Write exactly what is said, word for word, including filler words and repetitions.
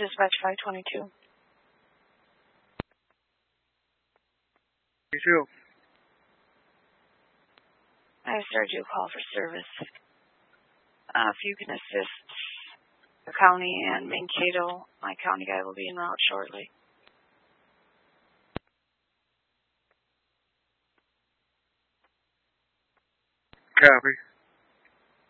Dispatch five twenty-two. You too. I started you a call for service. Uh, if you can assist the county and Mankato, my county guy will be en route shortly. Copy.